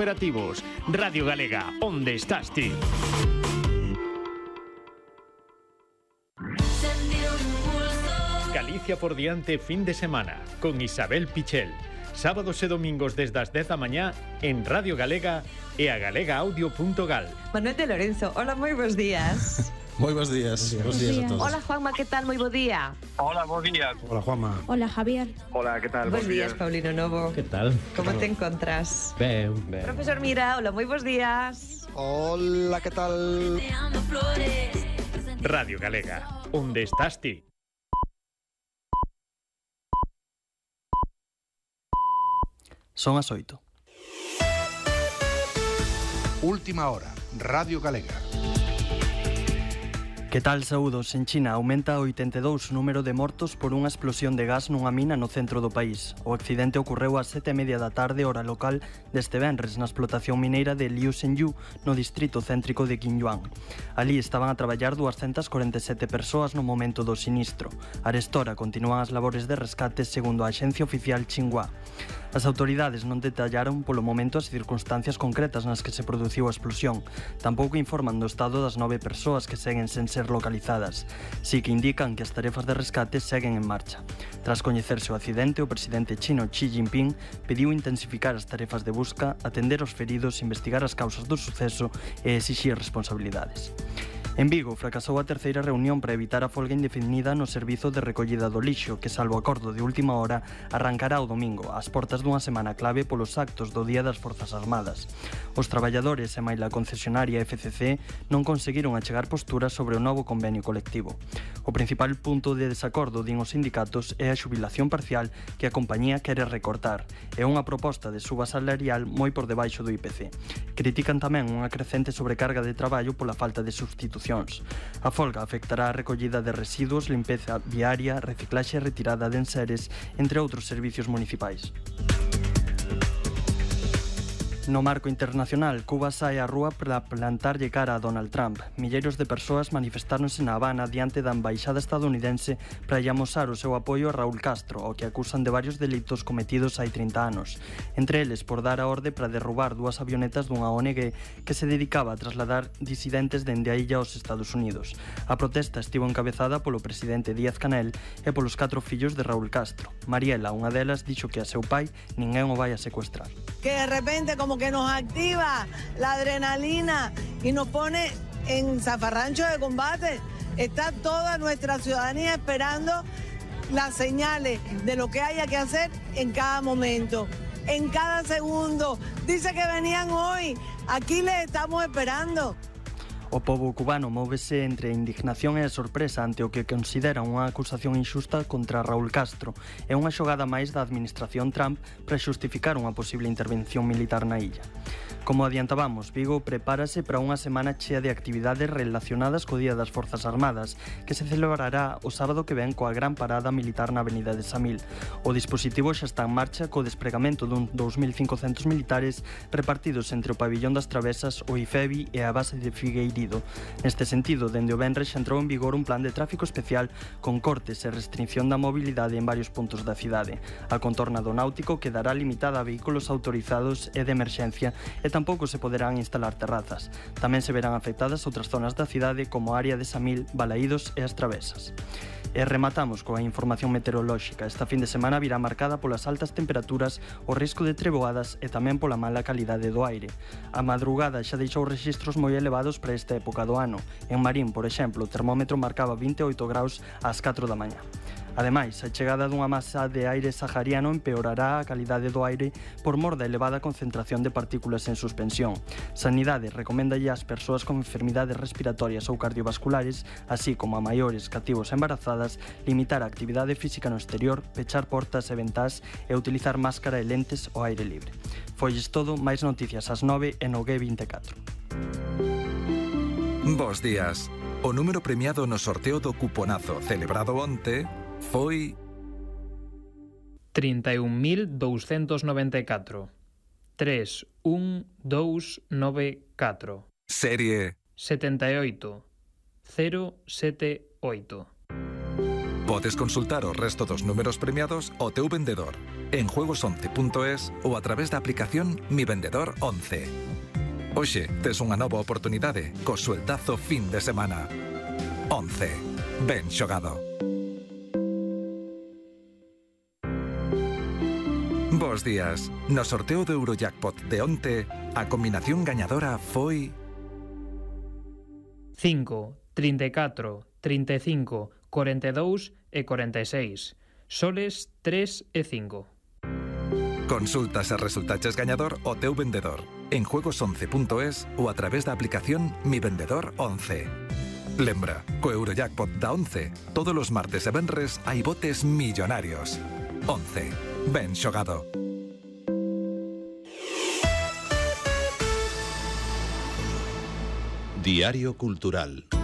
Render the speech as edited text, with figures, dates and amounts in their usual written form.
operativos. Radio Galega, onde estás ti? Galicia por diante fin de semana con Isabel Pichel. Sábados e domingos desde as 10 da mañá en Radio Galega e a galegaaudio.gal. Manuel de Lorenzo, hola, moi bons días. Moi bons días, bons días a todos. Hola, Juanma, que tal? Moi bo día. Hola, bons días. Hola, Juanma. Hola, Javier. Hola, que tal? Bons días, Paulino Novo. Que tal? Como te encontras? Ben. Profesor Mira, hola, moi bons días. Hola, que tal? Radio Galega, onde estás ti? Son as 8. Última hora, Radio Galega. Que tal, saúdos? En China aumenta a 82 o número de mortos por unha explosión de gas nunha mina no centro do país. O accidente ocorreu ás 7:30 da tarde, hora local, deste venres na explotación mineira de Liu Shengyu, no distrito céntrico de Qinyuan. Ali estaban a traballar 247 persoas no momento do sinistro. Arestora continúan as labores de rescate segundo a axencia oficial Xinhua. As autoridades non detallaron polo momento as circunstancias concretas nas que se produciu a explosión. Tampouco informan do estado das 9 persoas que seguen sen ser localizadas. Si que indican que as tarefas de rescate seguen en marcha. Tras coñecerse o accidente, o presidente chino Xi Jinping pediu intensificar as tarefas de busca, atender aos feridos, investigar as causas do suceso e exixir responsabilidades. En Vigo fracasou a terceira reunión para evitar a folga indefinida no servizo de recollida do lixo, que, salvo acordo de última hora, arrancará o domingo, ás portas dunha semana clave polos actos do Día das Forzas Armadas. Os traballadores e maila concesionaria FCC non conseguiron achegar posturas sobre o novo convenio colectivo. O principal punto de desacordo, din os sindicatos, é a xubilación parcial que a compañía quere recortar. É unha proposta de suba salarial moi por debaixo do IPC. Critican tamén unha crecente sobrecarga de traballo pola falta de substitución. A folga afectará a recollida de residuos, limpeza viaria, reciclaxe e retirada de enseres, entre outros servicios municipais. No marco internacional, Cuba sae á rúa para plantarlle cara a Donald Trump. Milleiros de persoas manifestáronse na Habana diante da embaixada estadounidense para lle amosar o seu apoio a Raúl Castro, ao que acusan de varios delitos cometidos hai 30 anos. Entre eles, por dar a orde para derrubar 2 avionetas dunha ONG que se dedicaba a trasladar disidentes dende a illa aos Estados Unidos. A protesta estivo encabezada polo presidente Díaz-Canel e polos 4 fillos de Raúl Castro. Mariela, unha delas, dixo que a seu pai ninguén o vai a secuestrar. Que de repente como que nos activa la adrenalina y nos pone en zafarrancho de combate. Está toda nuestra ciudadanía esperando las señales de lo que haya que hacer en cada momento, en cada segundo. Dice que venían hoy, aquí les estamos esperando. O pobo cubano móvese entre a indignación e a sorpresa ante o que considera unha acusación inxusta contra Raúl Castro e unha xogada máis da administración Trump para xustificar unha posible intervención militar na illa. Como adiantábamos, Vigo prepárase para unha semana chea de actividades relacionadas co Día das Forzas Armadas, que se celebrará o sábado que ven coa gran parada militar na Avenida de Samil. O dispositivo xa está en marcha co despregamento dun 2.500 militares repartidos entre o Pabillón das Travesas, o IFEBI e a base de Figueirido. Neste sentido, dende o venres xa entrou en vigor un plan de tráfico especial con cortes e restricción da mobilidade en varios puntos da cidade. A contorna do náutico quedará limitada a vehículos autorizados e de emerxencia e tampouco se poderán instalar terrazas. Tamén se verán afectadas outras zonas da cidade como a área de Samil, Balaídos e as Travesas. E rematamos coa información meteorolóxica. Esta fin de semana virá marcada polas altas temperaturas, o risco de treboadas e tamén pola mala calidade do aire. A madrugada xa deixou rexistros moi elevados para esta época do ano. En Marín, por exemplo, o termómetro marcaba 28 graus ás 4 da mañá. Ademais, a chegada dunha masa de aire sahariano empeorará a calidade do aire por mor da elevada concentración de partículas en suspensión. Sanidade recoméndalle ás persoas con enfermidades respiratorias ou cardiovasculares, así como a maiores, cativos e embarazadas, limitar a actividade física no exterior, pechar portas e ventás e utilizar máscara e lentes ao aire libre. Folles todo, máis noticias ás 9 e no G24. Bos días. O número premiado no sorteo do cuponazo celebrado onte foi 31.294 31294. Serie 78 078. Podes consultar o resto dos números premiados ao teu vendedor en juegos11.es ou a través da aplicación Mi Vendedor 11. Hoxe tes unha nova oportunidade co sueldazo fin de semana. 11. Ben xogado. Bos días. No sorteo do Eurojackpot de onte, a combinación gañadora foi 5, 34, 35, 42 e 46. Soles 3 e 5. Consulta se resultaches gañador o teu vendedor en juegos11.es ou a través da aplicación Mi Vendedor 11. Lembra, co Eurojackpot da 11, todos os martes e venres hai botes millonarios. 11. Ben xogado. Diario Cultural.